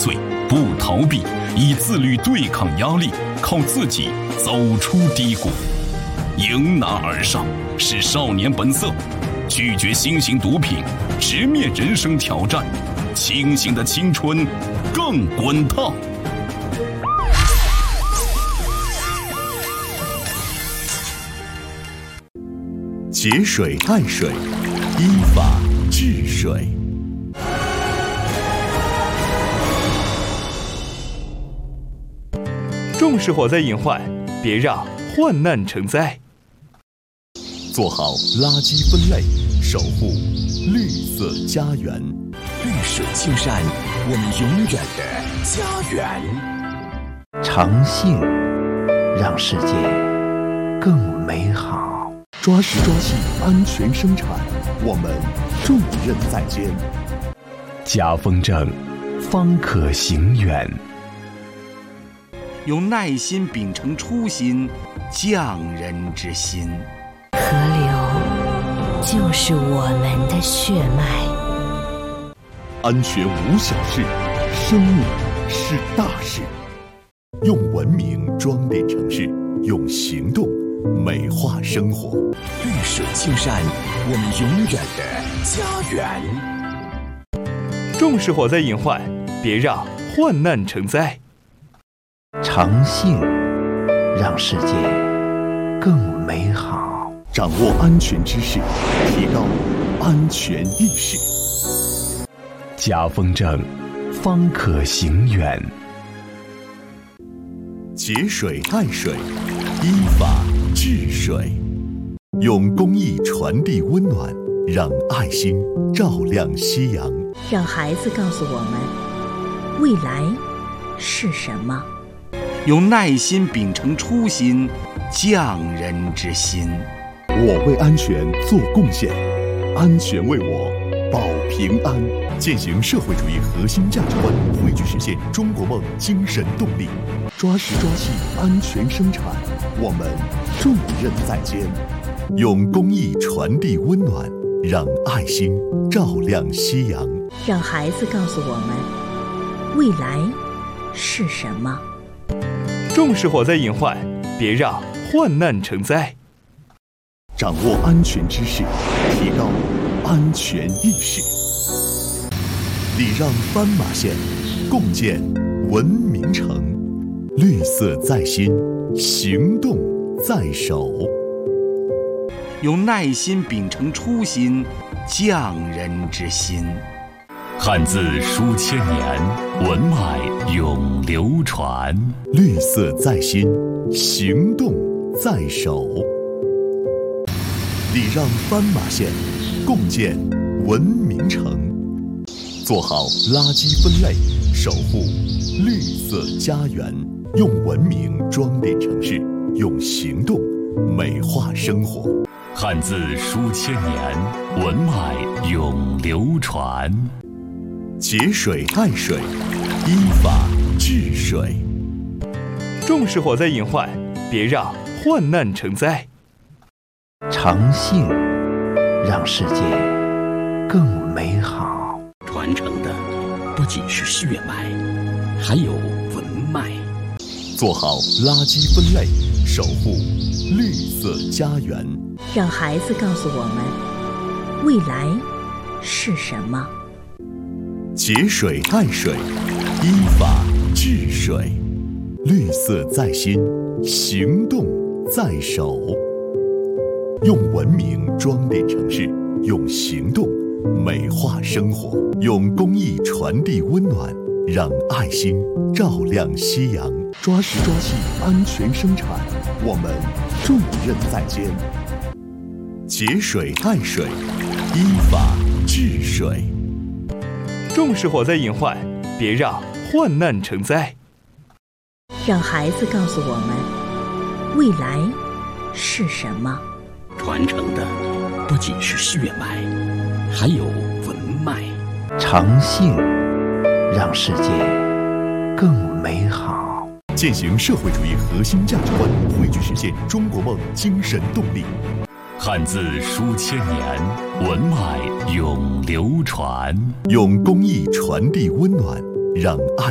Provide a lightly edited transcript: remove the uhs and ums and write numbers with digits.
罪，不逃避，以自律对抗压力，靠自己走出低谷。迎难而上是少年本色，拒绝新型毒品，直面人生挑战，清醒的青春更滚烫。 节水爱水，依法治水。 重视火灾隐患，别让患难成灾。 做好垃圾分类，守护绿色家园。 绿水青山，我们永远的家园。 诚信，让世界更美好。 抓实抓细，安全生产，我们重任在肩。 家风正，方可行远。 用耐心秉承初心，匠人之心。 河流就是我们的血脉。 安全无小事，生命是大事。用文明装点城市，用行动美化生活。 绿水青山，我们永远的家园。 重视火灾隐患，别让患难成灾。 诚信，让世界更美好。 掌握安全知识，提高安全意识。 家风正，方可行远。 节水爱水，依法治水。用公益传递温暖，让爱心照亮夕阳。 让孩子告诉我们，未来是什么。 用耐心秉承初心，匠人之心。 我为安全做贡献，安全为我保平安。践行社会主义核心价值观，汇聚实现中国梦精神动力。抓实抓细，安全生产，我们重任在肩。用公益传递温暖，让爱心照亮夕阳。 让孩子告诉我们，未来是什么。 重视火灾隐患，别让患难成灾。 掌握安全知识，提高安全意识。礼让斑马线，共建文明城。绿色在心，行动在手。 用耐心秉承初心，匠人之心。 汉字书千年，文脉永流传。 绿色在心，行动在手。礼让斑马线，共建文明城。做好垃圾分类，守护绿色家园。用文明装点城市，用行动美化生活。 汉字书千年，文脉永流传。 节水爱水，依法治水。 重视火灾隐患，别让患难成灾。 诚信，让世界更美好。 传承的不仅是血脉，还有文脉。 做好垃圾分类，守护绿色家园。 让孩子告诉我们，未来是什么。 节水爱水，依法治水。绿色在心，行动在手。用文明装点城市，用行动美化生活。用公益传递温暖，让爱心照亮夕阳。抓实抓细，安全生产，我们重任在肩。节水爱水，依法治水。 重视火灾隐患，别让患难成灾。 让孩子告诉我们，未来是什么。 传承的不仅是血脉，还有文脉。 诚信，让世界更美好。 践行社会主义核心价值观，汇聚实现中国梦精神动力。 汉字书千年，文脉永流传。 用公益传递温暖，让爱